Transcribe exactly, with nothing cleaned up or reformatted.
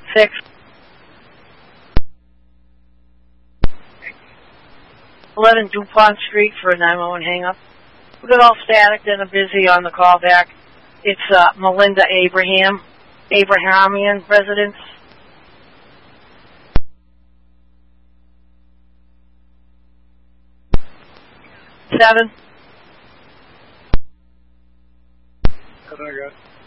Six. eleven DuPont Street for a nine one one hang-up. We got all static and a busy on the callback. It's uh, Melinda Abraham, Abrahamian residence. Seven. What I got?